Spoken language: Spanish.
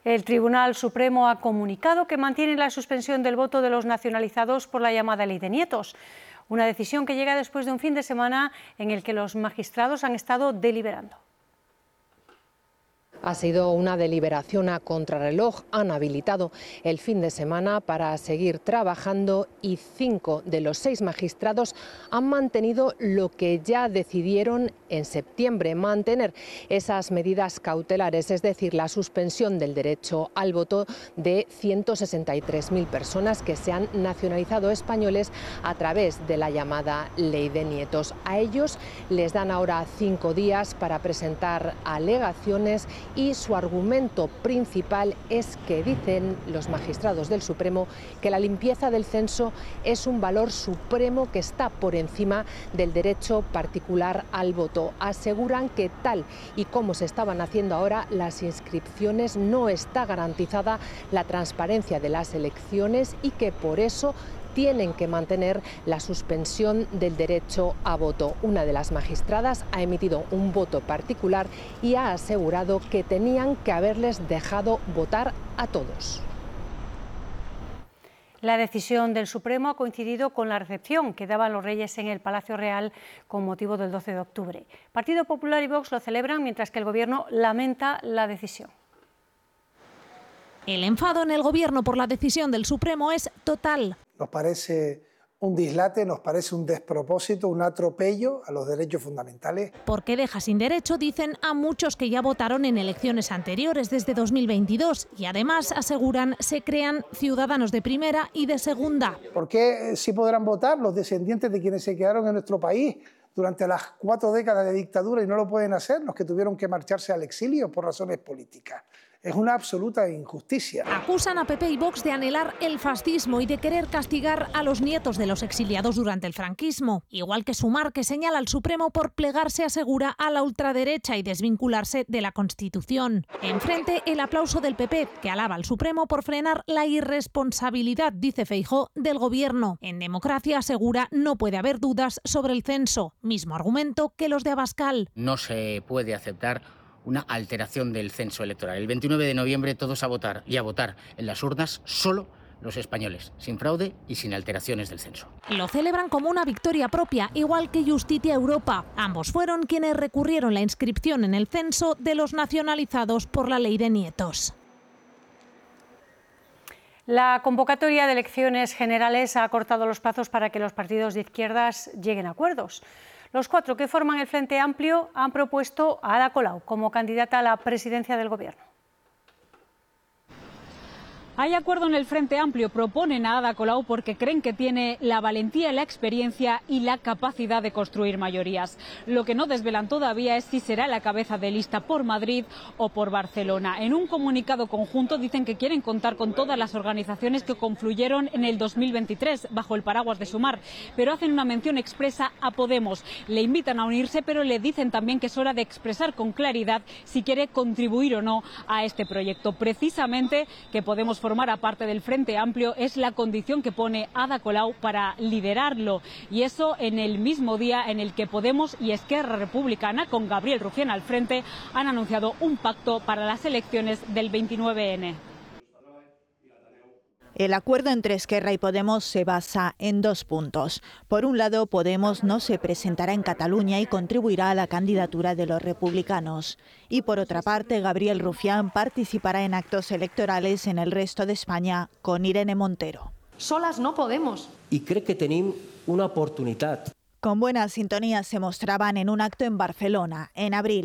El Tribunal Supremo ha comunicado que mantiene la suspensión del voto de los nacionalizados por la llamada Ley de Nietos. Una decisión que llega después de un fin de semana en el que los magistrados han estado deliberando. Ha sido una deliberación a contrarreloj. Han habilitado el fin de semana para seguir trabajando y 5 de los 6 magistrados han mantenido lo que ya decidieron en septiembre, mantener esas medidas cautelares, es decir, la suspensión del derecho al voto de 163.000 personas que se han nacionalizado españoles a través de la llamada Ley de Nietos. A ellos les dan ahora 5 días para presentar alegaciones y su argumento principal es que dicen los magistrados del Supremo que la limpieza del censo es un valor supremo que está por encima del derecho particular al voto. Aseguran que tal y como se estaban haciendo ahora las inscripciones no está garantizada la transparencia de las elecciones y que por eso tienen que mantener la suspensión del derecho a voto. Una de las magistradas ha emitido un voto particular y ha asegurado que tenían que haberles dejado votar a todos. La decisión del Supremo ha coincidido con la recepción que daban los reyes en el Palacio Real con motivo del 12 de octubre. Partido Popular y Vox lo celebran, mientras que el Gobierno lamenta la decisión. El enfado en el Gobierno por la decisión del Supremo es total. Nos parece un dislate, nos parece un despropósito, un atropello a los derechos fundamentales. Porque deja sin derecho, dicen, a muchos que ya votaron en elecciones anteriores desde 2022 y además, aseguran, se crean ciudadanos de primera y de segunda. ¿Por qué sí podrán votar los descendientes de quienes se quedaron en nuestro país durante las 4 décadas de dictadura y no lo pueden hacer los que tuvieron que marcharse al exilio por razones políticas? Es una absoluta injusticia. Acusan a PP y Vox de anhelar el fascismo y de querer castigar a los nietos de los exiliados durante el franquismo. Igual que Sumar, que señala al Supremo por plegarse, asegura, a la ultraderecha y desvincularse de la Constitución. Enfrente, el aplauso del PP, que alaba al Supremo por frenar la irresponsabilidad, dice Feijóo, del Gobierno. En democracia, asegura, no puede haber dudas sobre el censo. Mismo argumento que los de Abascal. No se puede aceptar una alteración del censo electoral. El 29 de noviembre todos a votar y a votar en las urnas solo los españoles, sin fraude y sin alteraciones del censo. Lo celebran como una victoria propia, igual que Justitia Europa. Ambos fueron quienes recurrieron la inscripción en el censo de los nacionalizados por la Ley de Nietos. La convocatoria de elecciones generales ha acortado los plazos para que los partidos de izquierdas lleguen a acuerdos. Los 4 que forman el Frente Amplio han propuesto a Ada Colau como candidata a la presidencia del Gobierno. Hay acuerdo en el Frente Amplio. Proponen a Ada Colau porque creen que tiene la valentía, la experiencia y la capacidad de construir mayorías. Lo que no desvelan todavía es si será la cabeza de lista por Madrid o por Barcelona. En un comunicado conjunto dicen que quieren contar con todas las organizaciones que confluyeron en el 2023 bajo el paraguas de Sumar, pero hacen una mención expresa a Podemos. Le invitan a unirse, pero le dicen también que es hora de expresar con claridad si quiere contribuir o no a este proyecto. Precisamente que Podemos formar parte del Frente Amplio es la condición que pone Ada Colau para liderarlo, y eso en el mismo día en el que Podemos y Esquerra Republicana, con Gabriel Rufián al frente, han anunciado un pacto para las elecciones del 29N. El acuerdo entre Esquerra y Podemos se basa en 2 puntos. Por un lado, Podemos no se presentará en Cataluña y contribuirá a la candidatura de los republicanos. Y por otra parte, Gabriel Rufián participará en actos electorales en el resto de España con Irene Montero. Solas no podemos. I crec que tenim una oportunitat. Con buena sintonía se mostraban en un acto en Barcelona, en abril.